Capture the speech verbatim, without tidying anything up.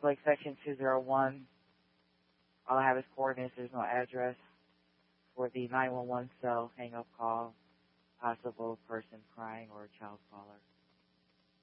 Lake Section two oh one. All I have is coordinates. There's no address for the nine one one cell hang-up call, possible person crying or a child caller.